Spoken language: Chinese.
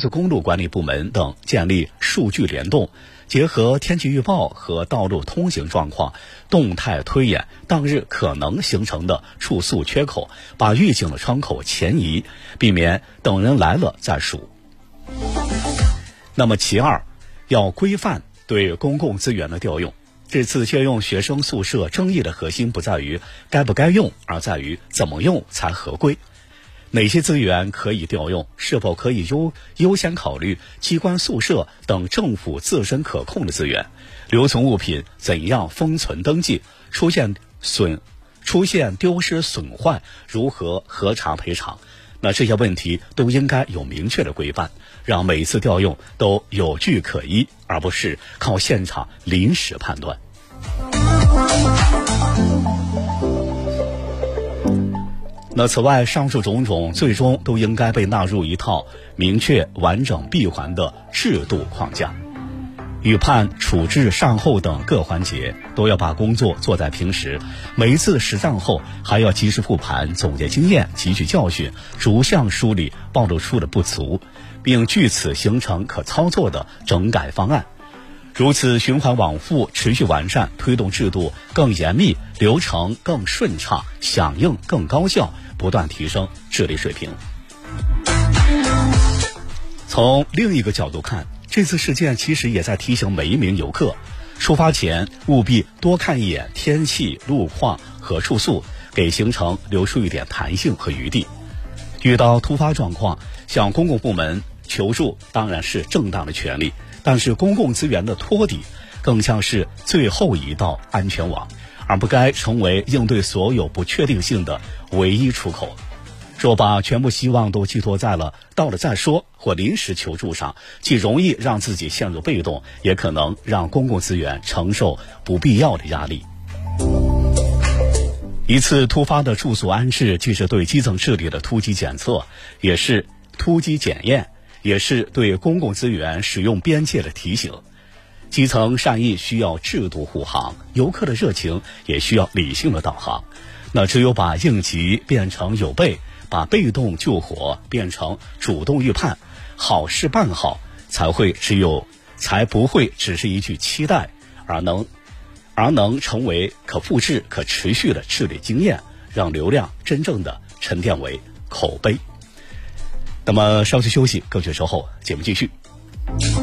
速公路管理部门等建立数据联动，结合天气预报和道路通行状况，动态推演当日可能形成的处速缺口，把预警的窗口前移，避免等人来了再数。那么其二，要规范对公共资源的调用。这次借用学生宿舍争议的核心不在于该不该用，而在于怎么用才合规。哪些资源可以调用，是否可以优先考虑机关宿舍等政府自身可控的资源？留存物品怎样封存登记？出现丢失损坏，如何核查赔偿？那这些问题都应该有明确的规范，让每次调用都有据可依，而不是靠现场临时判断。那此外，上述种种最终都应该被纳入一套明确、完整、闭环的制度框架。预判、处置、善后等各环节都要把工作做在平时，每一次实战后还要及时复盘，总结经验，汲取教训，逐项梳理暴露出的不足，并据此形成可操作的整改方案。如此循环往复，持续完善，推动制度更严密，流程更顺畅，响应更高效，不断提升治理水平。从另一个角度看，这次事件其实也在提醒每一名游客，出发前务必多看一眼天气、路况和住宿，给行程留出一点弹性和余地。遇到突发状况，向公共部门求助当然是正当的权利，但是公共资源的托底更像是最后一道安全网，而不该成为应对所有不确定性的唯一出口。若把全部希望都寄托在了到了再说或临时求助上，既容易让自己陷入被动，也可能让公共资源承受不必要的压力。一次突发的住宿安置，既是对基层治理的突击检测，也是突击检验，也是对公共资源使用边界的提醒。基层善意需要制度护航，游客的热情也需要理性的导航。那只有把应急变成有备，把被动救火变成主动预判，好事办好，才不会只是一句期待，而能成为可复制、可持续的治理经验，让流量真正的沉淀为口碑。那么稍事休息，歌曲之后节目继续。